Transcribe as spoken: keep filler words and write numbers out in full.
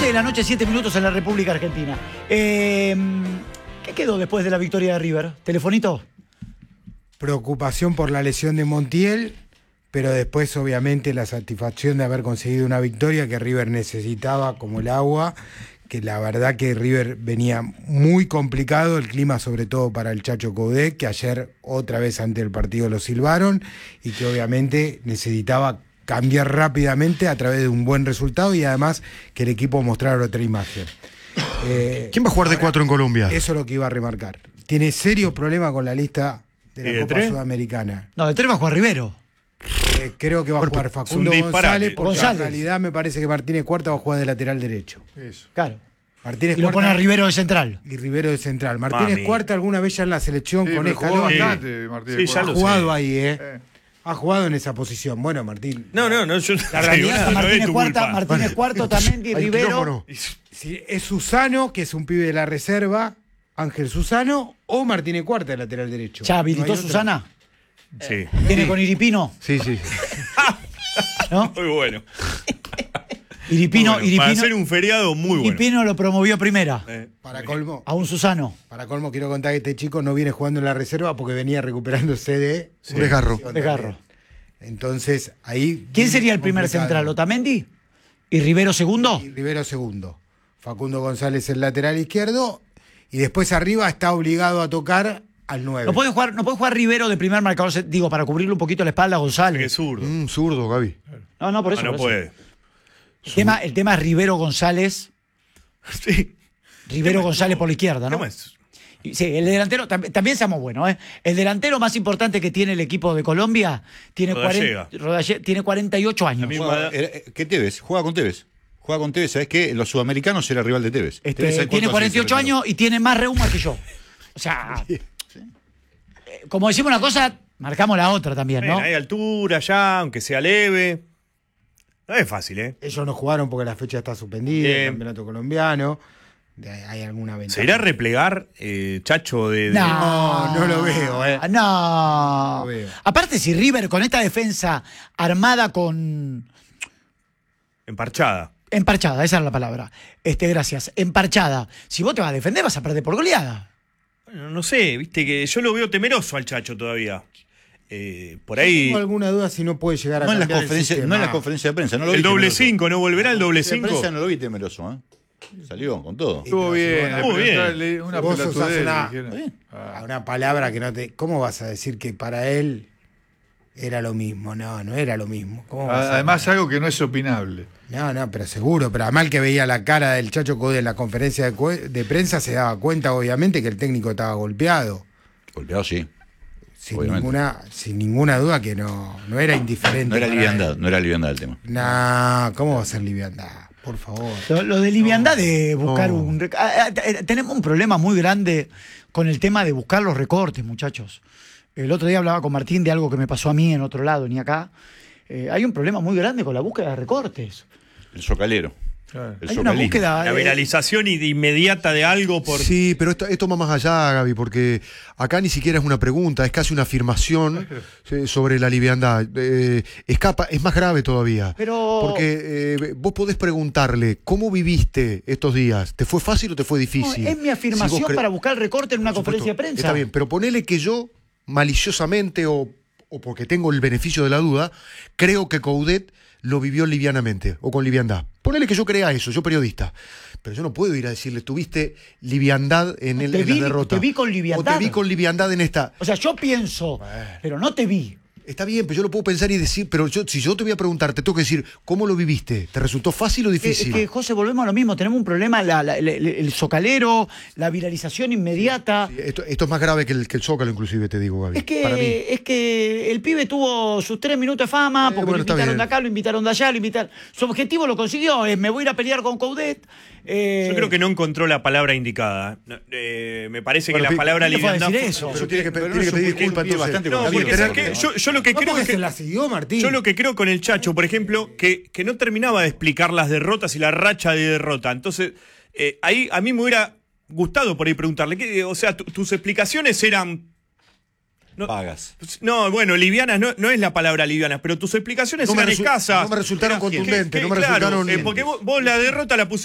once de la noche, siete minutos en la República Argentina. Eh, ¿Qué quedó después de la victoria de River? ¿Telefonito? Preocupación por la lesión de Montiel, pero después obviamente la satisfacción de haber conseguido una victoria que River necesitaba como el agua, que la verdad que River venía muy complicado, el clima sobre todo para el Chacho Coudet, que ayer otra vez ante el partido lo silbaron y que obviamente necesitaba cambiar rápidamente a través de un buen resultado y además que el equipo mostrara otra imagen. Eh, ¿Quién va a jugar de cuatro en Colombia? Eso es lo que iba a remarcar. Tiene serios problemas con la lista de la ¿Y de Copa tres? Sudamericana. No, de tres va a jugar Rivero. Eh, creo que va a jugar Facundo es un disparate. González, porque González. en realidad me parece que Martínez Cuarta va a jugar de lateral derecho. Eso. Claro. Martínez Y lo Cuarta pone a Rivero de central. y Rivero de central. Martínez Mami. Cuarta alguna vez ya en la selección Sí, con pero jugó Escalón bastante, Martínez Sí, ya ha Cuarta. lo jugado sé. ahí, ¿eh? Eh. Ha jugado en esa posición. Bueno, Martín. No, no, no, yo no La digo realidad es nada, que no es Martínez tu Cuarta, culpa. Martínez Cuarto también y Hay Rivero. quirófano. Si es Susano, que es un pibe de la reserva, Ángel Susano, o Martínez Cuarta de lateral derecho. ¿Ya No habilitó hay otra. Susana? Sí, ¿Viene con Iripino? Sí, sí. ¿No? muy bueno. Iripino, Muy bueno. Para Iripino, hacer un feriado muy bueno. Iripino lo promovió a primera. Eh, Para colmo, A un Susano. para colmo quiero contar que este chico no viene jugando en la reserva porque venía recuperándose de Un desgarro. Desgarro. Entonces, ahí. ¿Quién sería el primer complicado. central? ¿Otamendi? ¿Y Rivero segundo? Y Rivero segundo. Facundo González el lateral izquierdo. Y después arriba está obligado a tocar al nueve. No puede jugar, no puede jugar Rivero de primer marcador, se- digo, para cubrirle un poquito la espalda a que González. es zurdo. Un zurdo, Gaby. No, no, por eso. Ah, no por eso. puede. El tema, el tema es Rivero González. Sí. Rivero González por la izquierda, ¿no? ¿Cómo es? Y Sí, el delantero, tam- también seamos buenos, ¿eh? El delantero más importante que tiene el equipo de Colombia tiene, Rodallega. cuarenta, Rodallega, tiene cuarenta y ocho años. misma Juega- edad. eh, eh, ¿Qué Tevez? Juega con Tevez. Juega con Tevez. ¿Sabés qué? Los sudamericanos era rival de Tevez. Este, Tevez, ¿sabés tiene cuánto cuarenta y ocho hace que se años y tiene más reuma que yo. O sea, eh, como decimos una cosa, marcamos la otra también, ¿no? Bueno, hay altura ya, aunque sea leve. No es fácil, ¿eh? Ellos no jugaron porque la fecha está suspendida, Bien. el campeonato colombiano. De- Hay alguna ventaja. ¿Se irá a replegar, eh, Chacho, de, de- No, no lo veo, ¿eh? No. No lo veo. Aparte, si River con esta defensa armada con. emparchada? Emparchada, esa es la palabra. Este, gracias. Emparchada. Si vos te vas a defender, vas a perder por goleada. Bueno, no sé, viste que yo lo veo temeroso al Chacho todavía. Eh, por ahí. Tengo alguna duda si no puede llegar a No en las cambiar el conferencias, sistema. no en las conferencias de prensa. No lo vi El doble temeroso. cinco, ¿no volverá el doble En cinco? prensa no lo vi temeroso, ¿eh? Salió con todo. Estuvo bien, Estuvo le bien. preguntaron, una Vos usás pelotudez, una- le dijeron. Bien. A una palabra que no te. ¿Cómo vas a decir que para él era lo mismo? No, no era lo mismo. ¿Cómo vas a- Además, algo que no es opinable. No, no, pero seguro. Pero además que veía la cara del Chacho Coudet en la conferencia de, cue- de prensa, se daba cuenta, obviamente, que el técnico estaba golpeado. Golpeado, sí. Sin Obviamente. ninguna, sin ninguna duda que no, no era indiferente. No era para liviandad, él. no era liviandad el tema. No, ¿cómo va a ser liviandad? Por favor. Lo, lo de liviandad de buscar no. un. rec- ah, ah, eh, Tenemos un problema muy grande con el tema de buscar los recortes, muchachos. El otro día hablaba con Martín de algo que me pasó a mí en otro lado, ni acá. Eh, hay un problema muy grande con la búsqueda de recortes. El socalero. Claro. El Hay una socalismo. búsqueda. La eh, viralización y de inmediata de algo por. Sí, pero esto, esto va más allá, Gaby, porque acá ni siquiera es una pregunta, es casi una afirmación eh, sobre la liviandad. Eh, escapa, es más grave todavía. Pero- Porque eh, vos podés preguntarle, ¿cómo viviste estos días? ¿Te fue fácil o te fue no, difícil? es mi afirmación Si vos cre- para buscar el recorte en una Por supuesto, conferencia de prensa. Está bien, pero ponele que yo, maliciosamente o, o porque tengo el beneficio de la duda, creo que Coudet lo vivió livianamente o con liviandad. Ponele que yo crea eso, yo periodista. Pero yo no puedo ir a decirle, tuviste liviandad en, el, Te en vi- la derrota. te vi con liviandad. O te vi con liviandad en esta. O sea, yo pienso, pero no te vi. Está bien, pero yo lo puedo pensar y decir, pero yo, si yo te voy a preguntar, te tengo que decir, ¿cómo lo viviste? ¿Te resultó fácil o Es difícil? que, José, volvemos a lo mismo. Tenemos un problema, la- la- el, el- el socalero, la viralización inmediata. Esto, esto es más grave que el, que el Zócalo, inclusive, te digo, Gaby. Es Para mí. que, es que el pibe tuvo sus tres minutos de fama, Eh, porque bueno, lo está invitaron bien. de acá, lo invitaron de allá, lo invitaron. Su objetivo lo consiguió, es me voy a ir a pelear con Coudet. eh, Yo creo que no encontró la palabra indicada. No, eh, me parece Bueno, que la pi- palabra ¿quién le fue a liviandad. decir fue- eso? Pero tiene que, Pero tiene no que es un pedir pique, disculpas, un pique entonces. bastante No, Está bien, porque pero- ¿sabes qué? yo, yo lo que No, creo porque es que. se la siguió Martín. Yo lo que creo con el Chacho, por ejemplo, que, que no terminaba de explicar las derrotas y la racha de derrota. Entonces, eh, ahí a mí me hubiera gustado por ahí preguntarle, ¿qué, o sea, tu- tus explicaciones eran. No, Pagas. no, bueno, livianas no, no es la palabra livianas, pero tus explicaciones No me eran resu- escasas. no me resultaron Era- contundentes, que- no me claro, resultaron- eh, porque vos, vos la derrota la pusiste